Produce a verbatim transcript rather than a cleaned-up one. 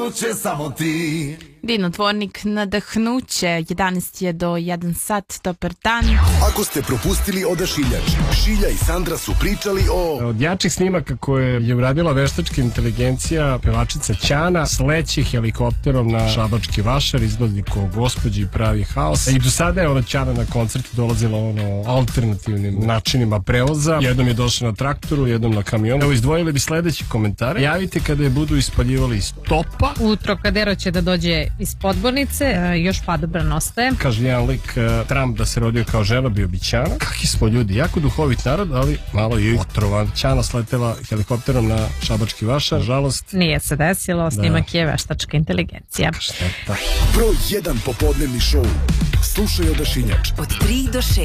Će samo ti. Dinotvornik nadahnuće, jedanaest je do jedan sat, dobar dan. Ako ste propustili Odašiljač, Šilja i Sandra su pričali o... Od jačih snimaka koje je uradila veštačka inteligencija, pevačica Ćana sleći helikopterom na Šabački vašar, izgledi ko gospođi pravi haos. I do sada je ona Ćana na koncertu dolazila ono alternativnim načinima prevoza. Jednom je došla na traktoru, jednom na kamionu. Evo, izdvojili bi sledeći komentare. Javite kada je budu ispaljivali iz topa. U Trokadero će da dođe iz podbornice, još padobran ostaje. Kaže jedan lik, Trump da se rodio kao žena bio bi Ćana. Kakvi smo ljudi, jako duhovit narod, ali malo i otrovan. Ćana sletela helikopterom na Šabački vašar, nažalost. Nije se desilo, snimak je veštačka inteligencija. Šteta. Broj jedan popodnevni šou. Slušaj Odašiljač. Od tri do šest.